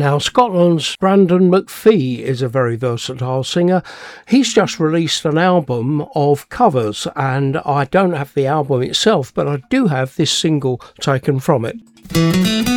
Now, Scotland's Brandon McPhee is a very versatile singer. He's just released an album of covers, and I don't have the album itself, but I do have this single taken from it.